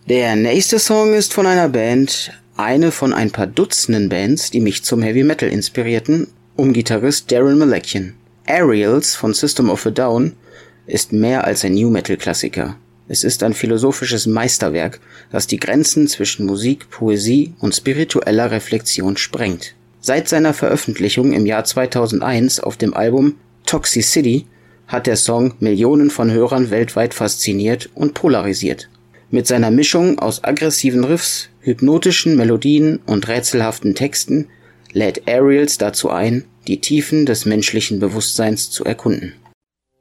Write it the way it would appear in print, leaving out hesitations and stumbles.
Der nächste Song ist von einer Band, eine von ein paar Dutzenden Bands, die mich zum Heavy Metal inspirierten, um Gitarrist Daron Malakian. Aerials von System of a Down ist mehr als ein New Metal Klassiker. Es ist ein philosophisches Meisterwerk, das die Grenzen zwischen Musik, Poesie und spiritueller Reflexion sprengt. Seit seiner Veröffentlichung im Jahr 2001 auf dem Album Toxicity hat der Song Millionen von Hörern weltweit fasziniert und polarisiert. Mit seiner Mischung aus aggressiven Riffs, hypnotischen Melodien und rätselhaften Texten lädt Aerials dazu ein, die Tiefen des menschlichen Bewusstseins zu erkunden.